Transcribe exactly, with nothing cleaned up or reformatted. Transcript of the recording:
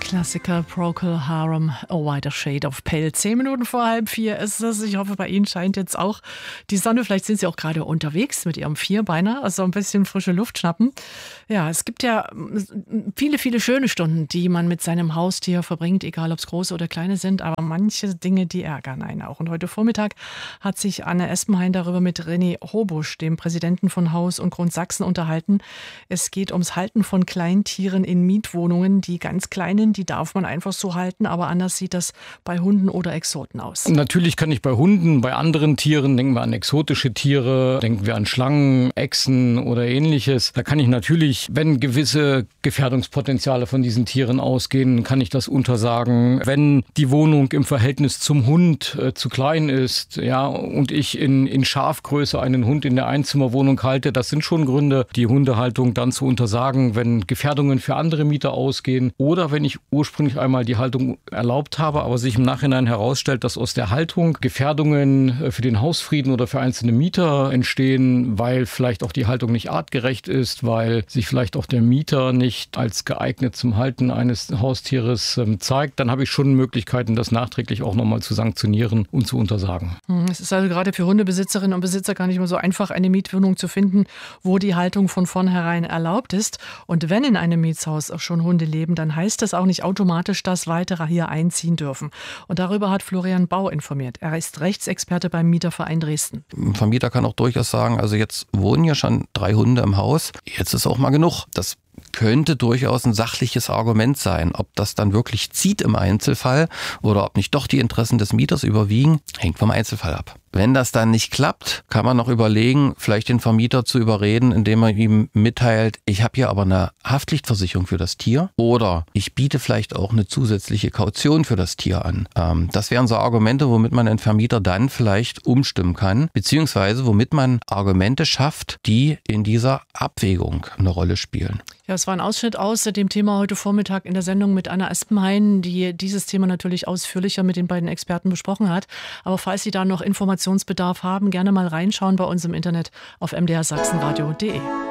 Klassiker Procol Harum, A Wider Shade of Pale. Zehn Minuten vor halb vier ist es. Ich hoffe, bei Ihnen scheint jetzt auch die Sonne. Vielleicht sind Sie auch gerade unterwegs mit Ihrem Vierbeiner, also ein bisschen frische Luft schnappen. Ja, es gibt ja viele, viele schöne Stunden, die man mit seinem Haustier verbringt, egal ob es große oder kleine sind. Aber manche Dinge, die ärgern einen auch. Und heute Vormittag hat sich Anne Espenhain darüber mit René Hobusch, dem Präsidenten von Haus und Grund Sachsen, unterhalten. Es geht ums Halten von Kleintieren in Mietwohnungen. Die ganz kleinen, die darf man einfach so halten, aber anders sieht das bei Hunden oder Exoten aus. Natürlich kann ich bei Hunden, bei anderen Tieren, denken wir an exotische Tiere, denken wir an Schlangen, Echsen oder ähnliches. Da kann ich natürlich, wenn gewisse Gefährdungspotenziale von diesen Tieren ausgehen, kann ich das untersagen. Wenn die Wohnung im Verhältnis zum Hund äh, zu klein ist, ja, und ich in, in Schafgröße einen Hund in der Einzimmerwohnung halte, das sind schon Gründe, die Hundehaltung dann zu untersagen, wenn Gefährdungen für andere Mieter ausgehen oder wenn ich ursprünglich einmal die Haltung erlaubt habe, aber sich im Nachhinein herausstellt, dass aus der Haltung Gefährdungen für den Hausfrieden oder für einzelne Mieter entstehen, weil vielleicht auch die Haltung nicht artgerecht ist, weil sich vielleicht auch der Mieter nicht als geeignet zum Halten eines Haustieres ähm, zeigt, dann habe ich schon Möglichkeiten, das nachträglich auch nochmal zu sanktionieren und zu untersagen. Es ist also gerade für Hundebesitzerinnen und Besitzer gar nicht mehr so einfach, eine Mietwohnung zu finden, wo die Haltung von vornherein erlaubt ist. Und wenn in einem Mietshaus auch schon Hunde leben, dann heißt das auch nicht automatisch, dass weitere hier einziehen dürfen. Und darüber hat Florian Bau informiert. Er ist Rechtsexperte beim Mieterverein Dresden. Ein Vermieter kann auch durchaus sagen, also jetzt wohnen ja schon drei Hunde im Haus, jetzt ist auch mal genug. Das könnte durchaus ein sachliches Argument sein. Ob das dann wirklich zieht im Einzelfall oder ob nicht doch die Interessen des Mieters überwiegen, hängt vom Einzelfall ab. Wenn das dann nicht klappt, kann man noch überlegen, vielleicht den Vermieter zu überreden, indem man ihm mitteilt, ich habe hier aber eine Haftpflichtversicherung für das Tier oder ich biete vielleicht auch eine zusätzliche Kaution für das Tier an. Ähm, das wären so Argumente, womit man einen Vermieter dann vielleicht umstimmen kann, beziehungsweise womit man Argumente schafft, die in dieser Abwägung eine Rolle spielen. Ja, es war ein Ausschnitt aus dem Thema heute Vormittag in der Sendung mit Anna Espenhain, die dieses Thema natürlich ausführlicher mit den beiden Experten besprochen hat. Aber falls Sie da noch Informationsbedarf haben, gerne mal reinschauen bei uns im Internet auf m d r sachsenradio punkt d e.